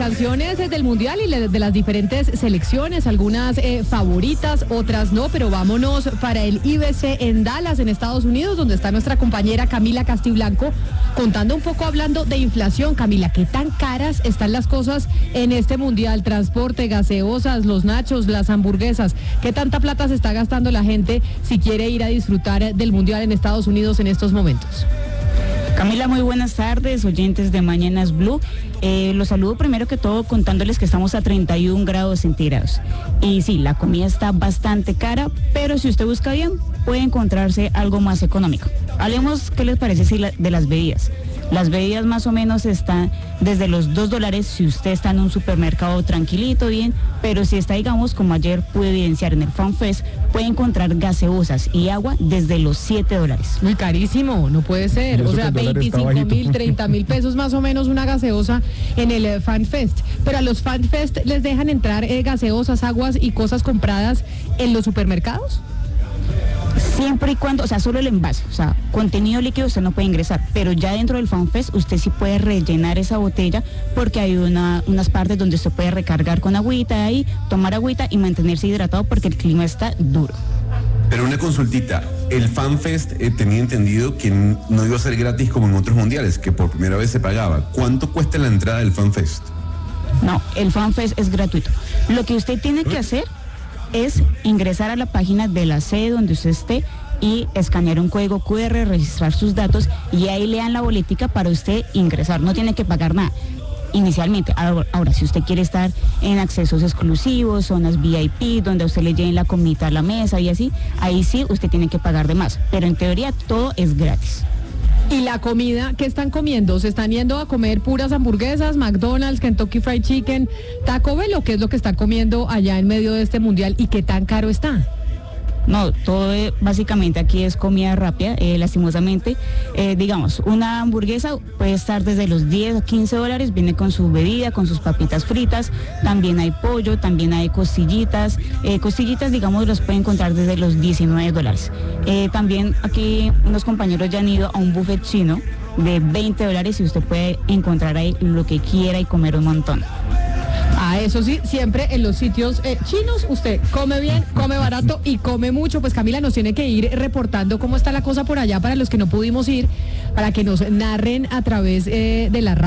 canciones del Mundial y de las diferentes selecciones, algunas favoritas, otras no, pero vámonos para el IBC en Dallas, en Estados Unidos, donde está nuestra compañera Camila Castiblanco, contando un poco, hablando de inflación. Camila, ¿qué tan caras están las cosas en este Mundial? Transporte, gaseosas, los nachos, las hamburguesas. ¿Qué tanta plata se está gastando la gente si quiere ir a disfrutar del Mundial en Estados Unidos en estos momentos? Camila, muy buenas tardes, oyentes de Mañanas Blue. Los saludo primero que todo contándoles que estamos a 31 grados centígrados. Y sí, la comida está bastante cara, pero si usted busca bien, puede encontrarse algo más económico. Hablemos, ¿qué les parece de las bebidas? Las bebidas más o menos están desde los $2 si usted está en un supermercado tranquilito, bien, pero si está, digamos, como ayer pude evidenciar en el FanFest, puede encontrar gaseosas y agua desde los $7. Muy carísimo, no puede ser. O sea, 25,000, 30,000 pesos más o menos una gaseosa en el FanFest. Pero a los FanFest les dejan entrar gaseosas, aguas y cosas compradas en los supermercados. Siempre y cuando, o sea, solo el envase, o sea, contenido líquido usted no puede ingresar, pero ya dentro del FanFest usted sí puede rellenar esa botella porque hay unas partes donde usted puede recargar con agüita ahí, tomar agüita y mantenerse hidratado porque el clima está duro. Pero una consultita, el FanFest tenía entendido que no iba a ser gratis como en otros mundiales, que por primera vez se pagaba. ¿Cuánto cuesta la entrada del FanFest? No, el FanFest es gratuito. Lo que usted tiene que hacer es ingresar a la página de la sede donde usted esté y escanear un código QR, registrar sus datos y ahí le dan la boletica para usted ingresar. No tiene que pagar nada inicialmente. Ahora, si usted quiere estar en accesos exclusivos, zonas VIP, donde a usted le lleven la comida a la mesa y así, ahí sí usted tiene que pagar de más. Pero en teoría todo es gratis. ¿Y la comida qué están comiendo? ¿Se están yendo a comer puras hamburguesas, McDonald's, Kentucky Fried Chicken, Taco Bell, o qué es lo que están comiendo allá en medio de este mundial y qué tan caro está? No, todo básicamente aquí es comida rápida, lastimosamente. Digamos, una hamburguesa puede estar desde los $10 a $15, viene con su bebida, con sus papitas fritas, también hay pollo, también hay costillitas. Costillitas, digamos, los pueden encontrar desde los $19. También aquí unos compañeros ya han ido a un buffet chino de $20 y usted puede encontrar ahí lo que quiera y comer un montón. Ah, eso sí, siempre en los sitios chinos usted come bien, come barato y come mucho. Pues Camila nos tiene que ir reportando cómo está la cosa por allá para los que no pudimos ir, para que nos narren a través de la radio.